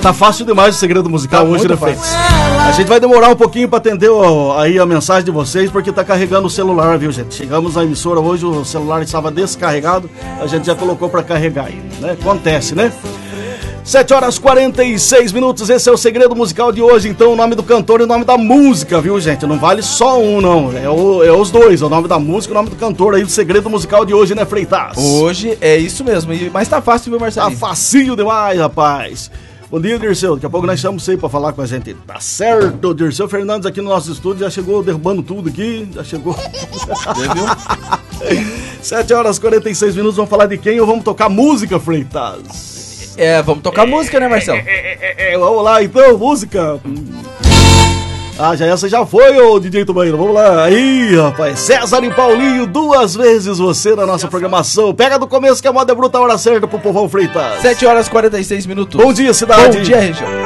Tá fácil demais o segredo musical hoje, né, Freitas? A gente vai demorar um pouquinho pra atender aí a mensagem de vocês, porque tá carregando o celular, viu, gente? Chegamos na emissora hoje, o celular estava descarregado, a gente já colocou pra carregar aí, né? Acontece, né? 7h46, esse é o segredo musical de hoje. Então o nome do cantor e o nome da música, viu, gente? Não vale só um, não, é os dois, o nome da música e o nome do cantor aí do segredo musical de hoje, né, Freitas? Hoje é isso mesmo, mas tá fácil, viu, Marcelo? Tá facinho demais, rapaz. Bom dia, Dirceu, daqui a pouco nós chamamos você pra falar com a gente. Tá certo, Dirceu Fernandes aqui no nosso estúdio, já chegou derrubando tudo aqui, já chegou. 7h46, vamos falar de quem ou vamos tocar música, Freitas? Vamos tocar música, né, Marcelo? Vamos lá, então, música. Já essa já foi, ô DJ Tubaína. Vamos lá. Aí, rapaz, César e Paulinho, 2 vezes você na nossa programação. Pega do começo que a moda é bruta, a hora certa pro povão Freitas. 7h46. Bom dia, cidade. Bom dia, região.